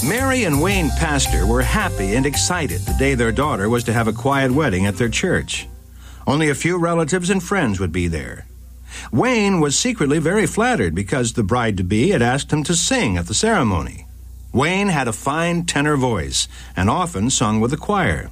Mary and Wayne Pastor were happy and excited the day their daughter was to have a quiet wedding at their church. Only a few relatives and friends would be there. Wayne was secretly very flattered because the bride-to-be had asked him to sing at the ceremony. Wayne had a fine tenor voice and often sung with the choir.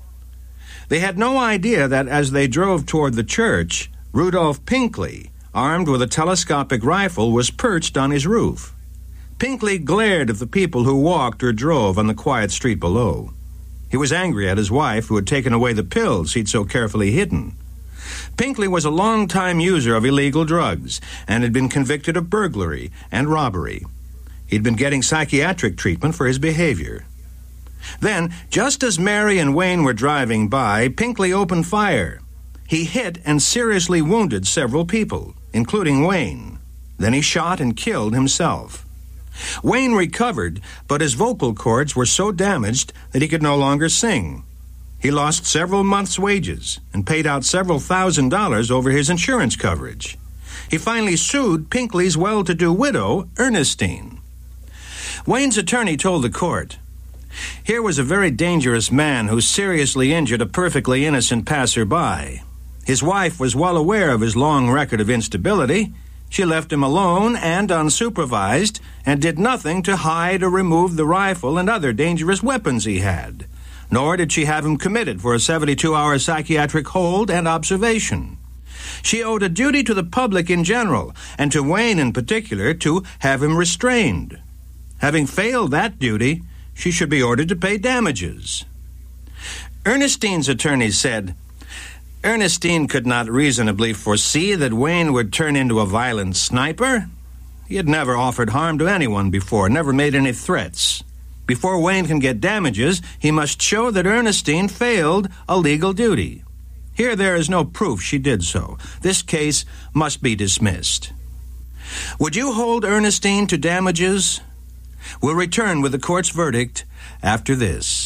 They had no idea that as they drove toward the church, Rudolph Pinkley, armed with a telescopic rifle, was perched on his roof. Pinkley glared at the people who walked or drove on the quiet street below. He was angry at his wife, who had taken away the pills he'd so carefully hidden. Pinkley was a long-time user of illegal drugs and had been convicted of burglary and robbery. He'd been getting psychiatric treatment for his behavior. Then, just as Mary and Wayne were driving by, Pinkley opened fire. He hit and seriously wounded several people, including Wayne. Then he shot and killed himself. Wayne recovered, but his vocal cords were so damaged that he could no longer sing. He lost several months' wages and paid out several $1,000s over his insurance coverage. He finally sued Pinkley's well-to-do widow, Ernestine. Wayne's attorney told the court, "Here was a very dangerous man who seriously injured a perfectly innocent passerby. His wife was well aware of his long record of instability. She left him alone and unsupervised and did nothing to hide or remove the rifle and other dangerous weapons he had. Nor did she have him committed for a 72-hour psychiatric hold and observation. She owed a duty to the public in general, and to Wayne in particular, to have him restrained. Having failed that duty, she should be ordered to pay damages." Ernestine's attorney said, "Ernestine could not reasonably foresee that Wayne would turn into a violent sniper. He had never offered harm to anyone before, never made any threats. Before Wayne can get damages, he must show that Ernestine failed a legal duty. Here there is no proof she did so. This case must be dismissed." Would you hold Ernestine to damages? We'll return with the court's verdict after this.